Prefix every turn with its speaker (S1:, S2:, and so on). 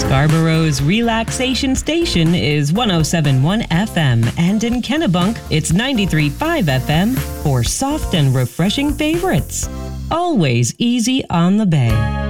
S1: Scarborough's Relaxation Station is 107.1 FM, and in Kennebunk, it's 93.5 FM for soft and refreshing favorites. Always easy on the bay.